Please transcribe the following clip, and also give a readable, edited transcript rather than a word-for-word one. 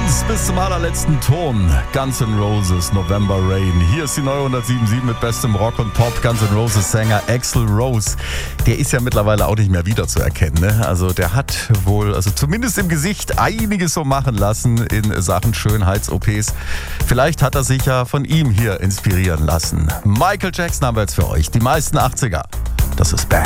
uns bis zum allerletzten Ton. Guns N' Roses, November Rain. Hier ist die neue 107.7 mit bestem Rock und Pop. Guns N' Roses Sänger Axl Rose. Der ist ja mittlerweile auch nicht mehr wiederzuerkennen. Ne? Also der hat wohl, also zumindest im Gesicht, einiges so machen lassen in Sachen Schönheits-OPs. Vielleicht hat er sich ja von ihm hier inspirieren lassen. Michael Jackson haben wir jetzt für euch. Die meisten 80er. Das ist Bam.